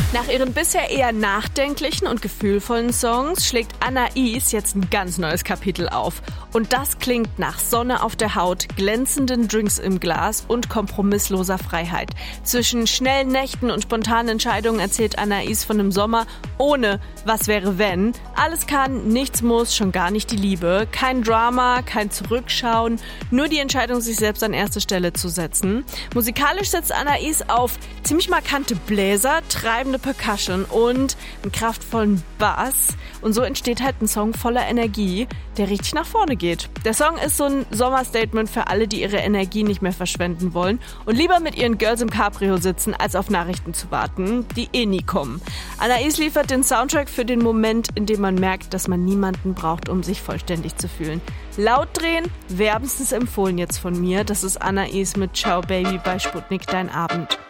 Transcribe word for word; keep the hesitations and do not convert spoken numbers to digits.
Nach ihren bisher eher nachdenklichen und gefühlvollen Songs schlägt Anais jetzt ein ganz neues Kapitel auf. Und das klingt nach Sonne auf der Haut, glänzenden Drinks im Glas und kompromissloser Freiheit. Zwischen schnellen Nächten und spontanen Entscheidungen erzählt Anais von einem Sommer ohne Was wäre wenn. Alles kann, nichts muss, schon gar nicht die Liebe. Kein Drama, kein Zurückschauen, nur die Entscheidung, sich selbst an erste Stelle zu setzen. Musikalisch setzt Anais auf ziemlich markante Bläser, treibende Percussion und einen kraftvollen Bass. Und so entsteht halt ein Song voller Energie, der richtig nach vorne geht. Der Song ist so ein Sommerstatement für alle, die ihre Energie nicht mehr verschwenden wollen und lieber mit ihren Girls im Cabrio sitzen, als auf Nachrichten zu warten, die eh nie kommen. Anais liefert den Soundtrack für den Moment, in dem man merkt, dass man niemanden braucht, um sich vollständig zu fühlen. Laut drehen, wärmstens empfohlen jetzt von mir. Das ist Anais mit Ciao Baby bei Sputnik Dein Abend.